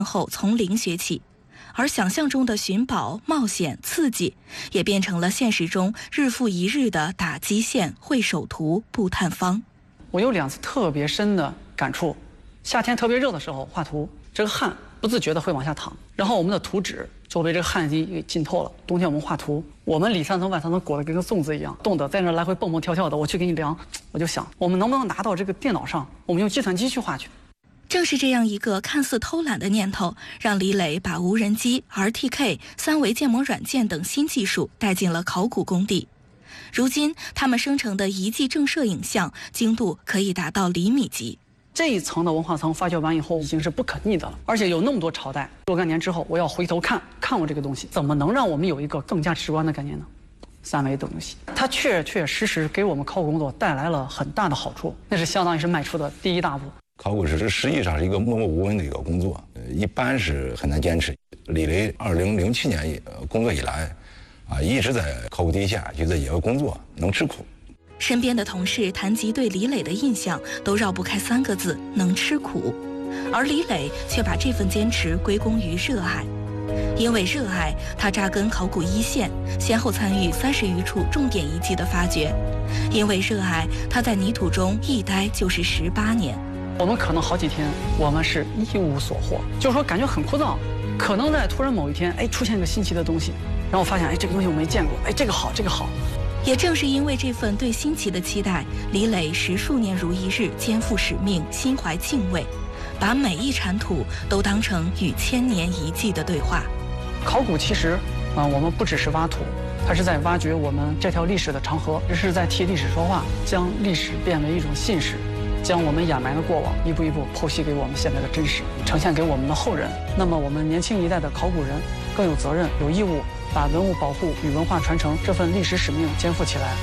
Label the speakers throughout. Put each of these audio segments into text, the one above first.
Speaker 1: 后从零学起，而想象中的寻宝、冒险、刺激，也变成了现实中日复一日的打基线、绘手图、布探方。
Speaker 2: 我有2次特别深的感触：夏天特别热的时候画图，这个汗不自觉的会往下淌，然后我们的图纸就被这个汗滴给浸透了。冬天我们画图，我们里3层外3层裹得跟个粽子一样，冻得在那来回蹦蹦跳跳的。我去给你量，我就想，我们能不能拿到这个电脑上，我们用计算机去画去？
Speaker 1: 正是这样一个看似偷懒的念头，让李磊把无人机、RTK、3维建模软件等新技术带进了考古工地。如今，他们生成的一 G 正摄影像精度可以达到厘米级。
Speaker 2: 这一层的文化层发掘完以后，已经是不可逆的了。而且有那么多朝代，若干年之后，我要回头看我这个东西，怎么能让我们有一个更加直观的概念呢？3维东西，它确实给我们考古工作带来了很大的好处，那是相当于是迈出的第一大步。
Speaker 3: 考古实际上是一个默默无闻的一个工作，一般是很难坚持。李雷2007年工作以来，一直在考古地下，就在野外工作，能吃苦。
Speaker 1: 身边的同事谈及对李磊的印象，都绕不开3个字：能吃苦。而李磊却把这份坚持归功于热爱。因为热爱，他扎根考古一线，先后参与30余处重点遗迹的发掘。因为热爱，他在泥土中一待就是18年。
Speaker 2: 我们可能好几天，我们是一无所获，就是说感觉很枯燥。可能在突然某一天，出现一个新奇的东西，然后发现，这个东西我没见过，这个好，这个好。
Speaker 1: 也正是因为这份对新奇的期待，李磊10数年如一日，肩负使命，心怀敬畏，把每一铲土都当成与千年遗迹的对话。
Speaker 2: 考古其实，我们不只是挖土，它是在挖掘我们这条历史的长河，这是在替历史说话，将历史变为一种信史，将我们掩埋的过往一步一步剖析给我们现在的真实，呈现给我们的后人。那么我们年轻一代的考古人更有责任、有义务把文物保护与文化传承这份历史使命肩负起来。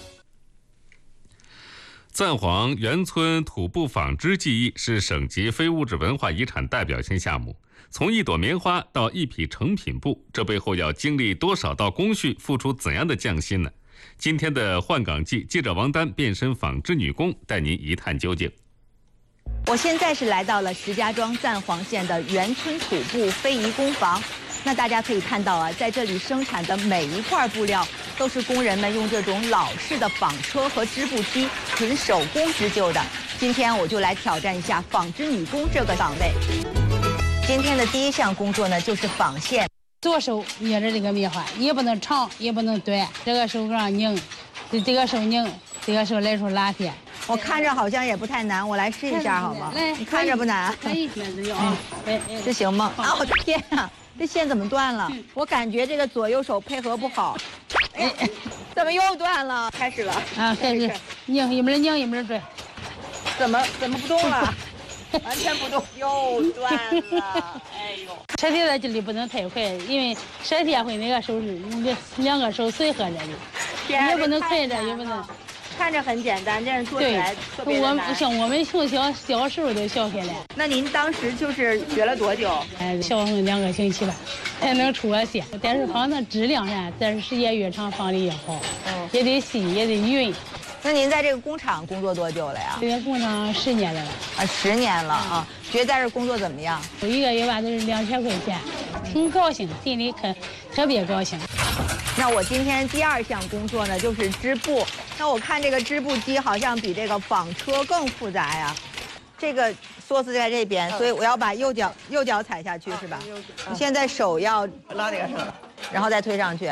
Speaker 4: 赞皇原村土布纺织技艺是省级非物质文化遗产代表性项目。从一朵棉花到一匹成品布，这背后要经历多少道工序，付出怎样的匠心呢？今天的换岗记，记者王丹变身纺织女工，带您一探究竟。
Speaker 5: 我现在是来到了石家庄赞皇县的原村土布非遗工坊。那大家可以看到在这里生产的每一块布料，都是工人们用这种老式的纺车和织布机纯手工织就的。今天我就来挑战一下纺织女工这个岗位。今天的第一项工作呢，就是纺线。
Speaker 6: 左手捏着这个棉花，也不能长，也不能短，这个手上拧，这个手拧，这个手来说拉片。
Speaker 5: 我看着好像也不太难，我来试一下好吗？
Speaker 6: 来，
Speaker 5: 你看着不难？
Speaker 6: 可以，
Speaker 5: 这行吗？我的天啊，这线怎么断了？我感觉这个左右手配合不好。怎么又断了？开始了
Speaker 6: 开始拧，一边拧一边拽。
Speaker 5: 怎么不动了？完全不动，又断了。
Speaker 6: 车贴在这里不能太快，因为车贴会那个手指2个手随和着的，也不能快着，也不能。
Speaker 5: 看着很简单，但是做起来特别的难。
Speaker 6: 像我们从小时候都学下来。
Speaker 5: 那您当时就是学了多久？
Speaker 6: 学了2个星期吧，才能出个线。但是好像质量上，但是时间越长放的越好，也得细，也得匀。
Speaker 5: 那您在这个工厂工作多久了呀？
Speaker 6: 这个工厂10年了吧
Speaker 5: ？10年了啊！觉得在这工作怎么样？
Speaker 6: 一个月吧都是2000块钱，挺高兴，心里特别高兴。
Speaker 5: 那我今天第2项工作呢，就是织布。那我看这个织布机好像比这个纺车更复杂呀。这个梭子在这边，所以我要把右脚踩下去，是吧？你现在手要拉这个手，然后再推上去。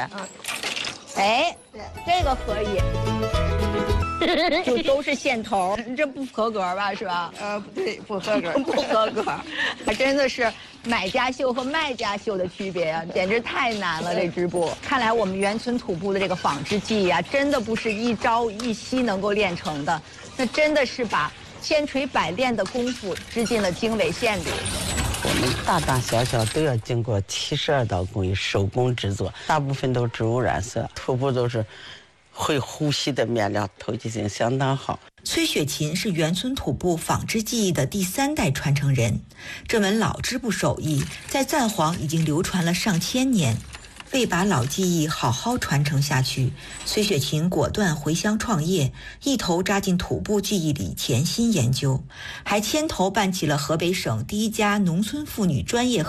Speaker 5: 这个可以。就都是线头，这不合格吧？是吧？
Speaker 7: 对，不合格，
Speaker 5: 不合格。还真的是买家绣和卖家绣的区别啊，简直太难了。这织布，看来我们原村土布的这个纺织技艺啊，真的不是一朝一夕能够练成的，那真的是把千锤百炼的功夫织进了经纬线里。
Speaker 7: 我们大大小小都要经过72道工艺手工制作，大部分都植物染色，土布都是会呼吸的面料，透气性相当好。
Speaker 8: 崔雪琴是原村土布纺织技艺的第3代传承人，这门老织布手艺在赞皇已经流传了上千年。为把老技艺好好传承下去，崔雪琴果断回乡创业，一头扎进土布技艺里潜心研究，还牵头办起了河北省第1家农村妇女专业